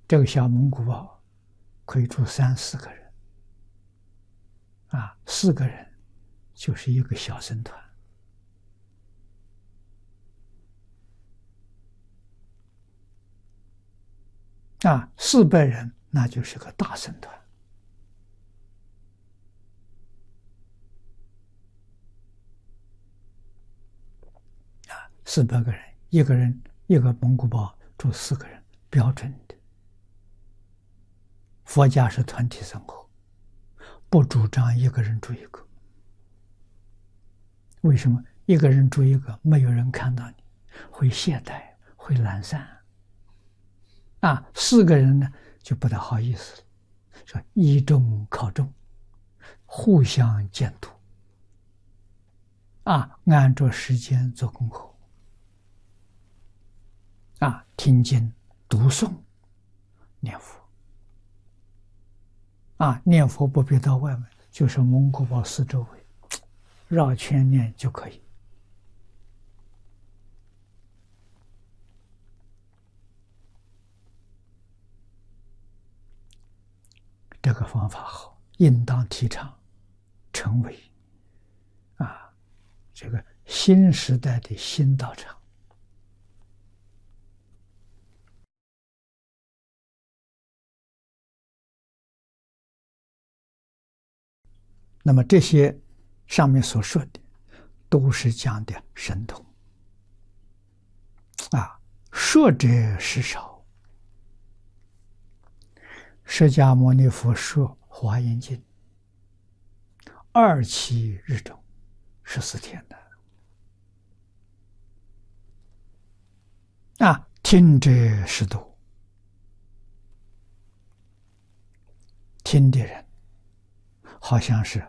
这个小蒙古包可以住3、4个人，4个人就是一个小僧团。400人那就是个大僧团。400个人，一个蒙古包住4个人，标准的。佛家是团体生活，不主张一个人住一个。为什么？一个人住一个，没有人看到你，会懈怠，会懒散。4个人呢，就不大好意思了，说依众靠众，互相监督。按照时间做功课。听经、读诵、念佛。念佛不必到外面，就是蒙古包4周围绕圈念就可以。这个方法好，应当提倡，成为这个新时代的新道场。那么这些上面所说的，都是讲的神通。说者实少。释迦牟尼佛说《华严经》，2期日中14天的。听者实多。听的人好像是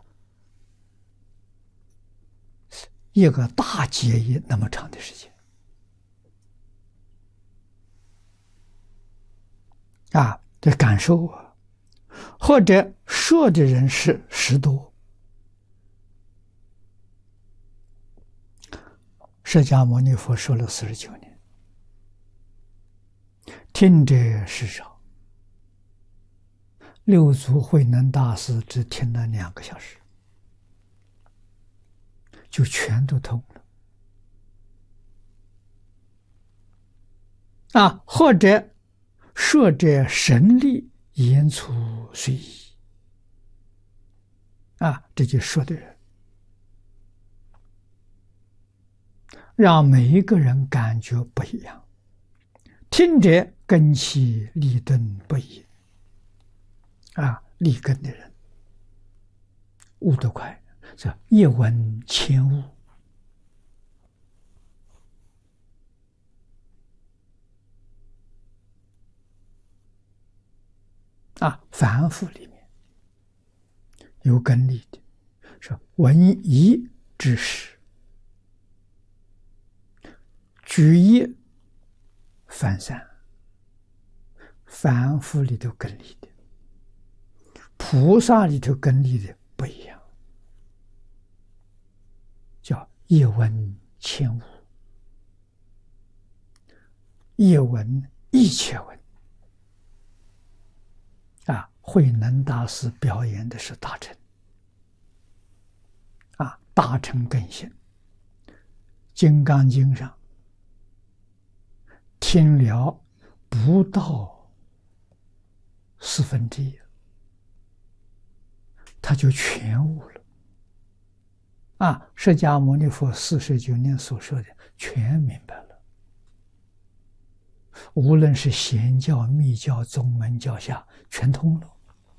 一个大劫业那么长的时间。这感受或者说的人是10多。释迦牟尼佛说了49年，听者实少。六祖慧能大师只听了2个小时，就全都通了。或者说者神力言出随意。这就说的人，让每一个人感觉不一样。听者根器立顿不一。立根的人悟得快，这一闻千悟。凡夫里面有根力的，是闻一知识，举一反三。凡夫里头根力的，菩萨里头根力的不一样，叫一闻千悟，一闻一切闻。慧能大师表演的是大乘。大乘根性，《金刚经》上听了不到1/4，他就全悟了。释迦牟尼佛49年所说的全明白了。无论是显教、密教、宗门、教下，全通了。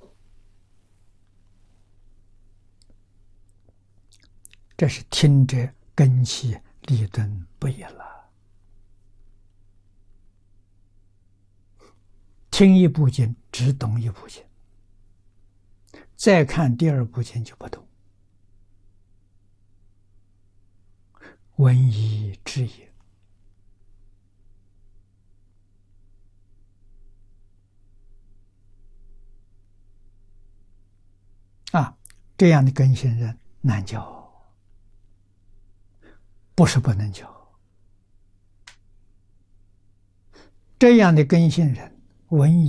这是听者根器立顿不一了。听一部经只懂一部经，再看第2部经就不懂。闻一知一。这样的根性人难教。不是不能教，这样的根性人闻一